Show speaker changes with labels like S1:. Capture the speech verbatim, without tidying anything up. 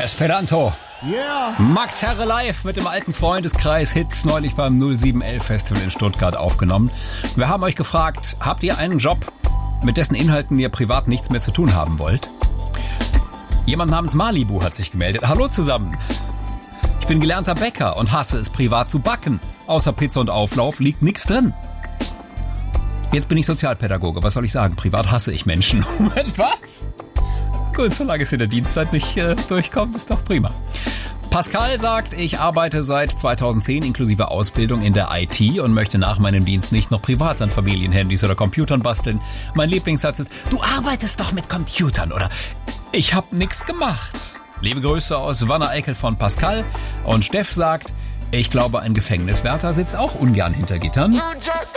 S1: Esperanto.
S2: Yeah.
S1: Max Herre live mit dem alten Freundeskreis Hits neulich beim null sieben elf Festival in Stuttgart aufgenommen. Wir haben euch gefragt, habt ihr einen Job, mit dessen Inhalten ihr privat nichts mehr zu tun haben wollt? Jemand namens Malibu hat sich gemeldet. Hallo zusammen. Ich bin gelernter Bäcker und hasse es privat zu backen. Außer Pizza und Auflauf liegt nichts drin. Jetzt bin ich Sozialpädagoge. Was soll ich sagen? Privat hasse ich Menschen. Moment, was? Gut, solange es in der Dienstzeit nicht äh, durchkommt, ist doch prima. Pascal sagt, ich arbeite seit zweitausendzehn inklusive Ausbildung in der I T und möchte nach meinem Dienst nicht noch privat an Familienhandys oder Computern basteln. Mein Lieblingssatz ist, du arbeitest doch mit Computern, oder? Ich hab nix gemacht. Liebe Grüße aus Wanne-Eickel von Pascal. Und Steff sagt, ich glaube, ein Gefängniswärter sitzt auch ungern hinter Gittern.